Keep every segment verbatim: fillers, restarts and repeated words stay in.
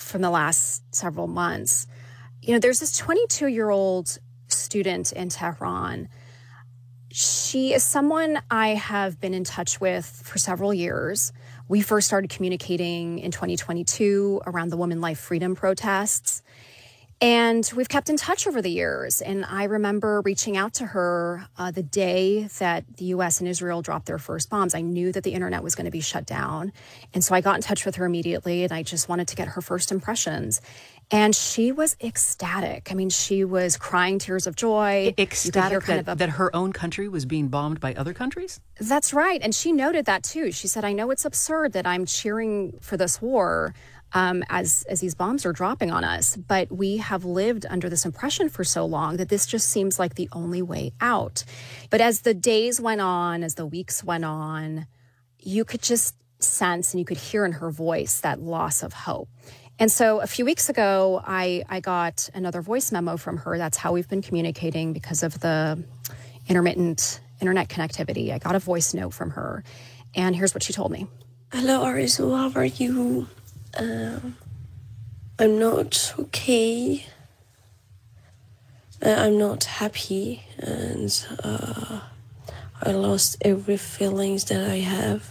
from the last several months. You know, there's this twenty-two-year-old student in Tehran. She is someone I have been in touch with for several years. We first started communicating in twenty twenty-two around the Women Life Freedom protests. And we've kept in touch over the years. And I remember reaching out to her uh, the day that the U S and Israel dropped their first bombs. I knew that the internet was going to be shut down. And so I got in touch with her immediately, and I just wanted to get her first impressions. And she was ecstatic. I mean, she was crying tears of joy. Ecstatic kind that, of a, that her own country was being bombed by other countries? That's right. And she noted that, too. She said, I know it's absurd that I'm cheering for this war um, as, as these bombs are dropping on us, but we have lived under this impression for so long that this just seems like the only way out. But as the days went on, as the weeks went on, you could just sense and you could hear in her voice that loss of hope. And so a few weeks ago, I, I got another voice memo from her. That's how we've been communicating because of the intermittent internet connectivity. I got a voice note from her, and here's what she told me. Hello, Arzu. How are you? Uh, I'm not okay. Uh, I'm not happy, and uh, I lost every feelings that I have.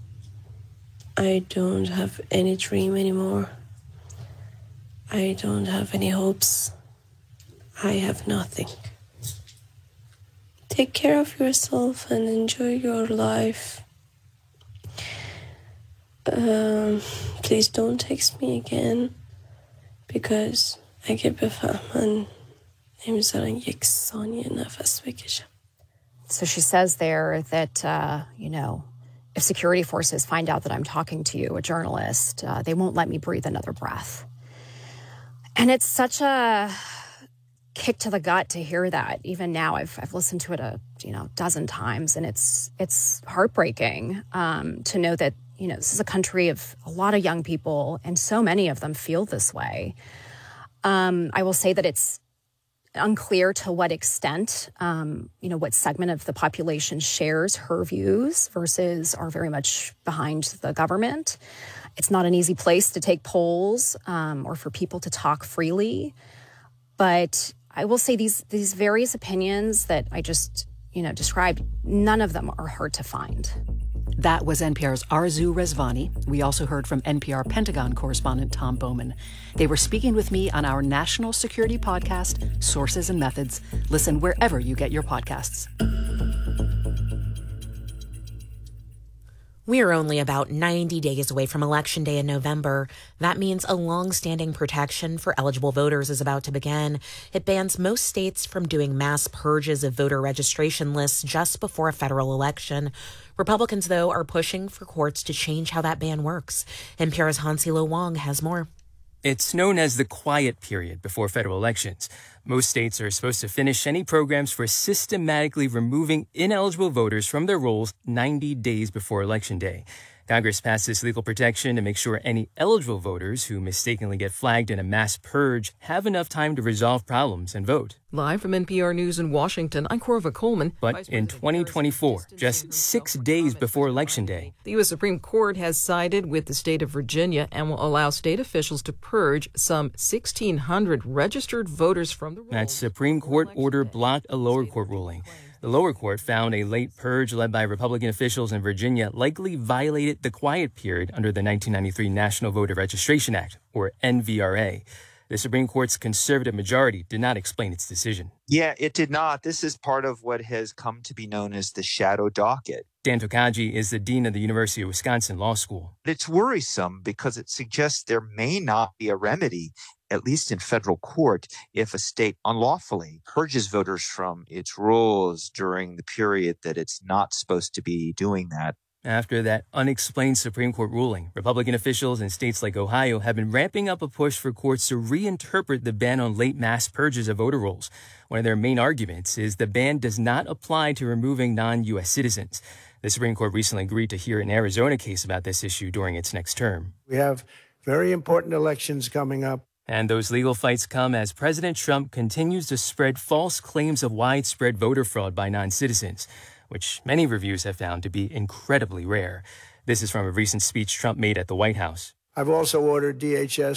I don't have any dream anymore. I don't have any hopes. I have nothing. Take care of yourself and enjoy your life. Um, please don't text me again because اگه بفهمن نمیذارن یک ثانیه نفس بکشم. So she says there that, uh, you know, if security forces find out that I'm talking to you, a journalist, uh, they won't let me breathe another breath. And it's such a kick to the gut to hear that. Even now, I've I've listened to it a you know dozen times, and it's it's heartbreaking um, to know that you know this is a country of a lot of young people, and so many of them feel this way. Um, I will say that it's unclear to what extent, um, you know, what segment of the population shares her views versus are very much behind the government. It's not an easy place to take polls um, or for people to talk freely. But I will say these these various opinions that I just, you know, described, none of them are hard to find. That was N P R's Arzu Rezvani. We also heard from N P R Pentagon correspondent Tom Bowman. They were speaking with me on our national security podcast, Sources and Methods. Listen wherever you get your podcasts. We are only about ninety days away from Election Day in November. That means a long-standing protection for eligible voters is about to begin. It bans most states from doing mass purges of voter registration lists just before a federal election. Republicans, though, are pushing for courts to change how that ban works. N P R's Hansilo Wong has more. It's known as the quiet period before federal elections. Most states are supposed to finish any programs for systematically removing ineligible voters from their rolls ninety days before Election Day. Congress passed this legal protection to make sure any eligible voters who mistakenly get flagged in a mass purge have enough time to resolve problems and vote. Live from N P R News in Washington, I'm Corva Coleman. But in twenty twenty-four, just six days before Election Day, the U S Supreme Court has sided with the state of Virginia and will allow state officials to purge some sixteen hundred registered voters from the rolls. That Supreme Court order blocked a lower court ruling. The lower court found a late purge led by Republican officials in Virginia likely violated the quiet period under the nineteen ninety-three National Voter Registration Act, or N V R A. The Supreme Court's conservative majority did not explain its decision. Yeah, it did not. This is part of what has come to be known as the shadow docket. Dan Tokaji is the dean of the University of Wisconsin Law School. It's worrisome because it suggests there may not be a remedy, at least in federal court, if a state unlawfully purges voters from its rolls during the period that it's not supposed to be doing that. After that unexplained Supreme Court ruling, Republican officials in states like Ohio have been ramping up a push for courts to reinterpret the ban on late mass purges of voter rolls. One of their main arguments is the ban does not apply to removing non-U S citizens. The Supreme Court recently agreed to hear an Arizona case about this issue during its next term. We have very important elections coming up. And those legal fights come as President Trump continues to spread false claims of widespread voter fraud by non-citizens, which many reviews have found to be incredibly rare. This is from a recent speech Trump made at the White House. I've also ordered D H S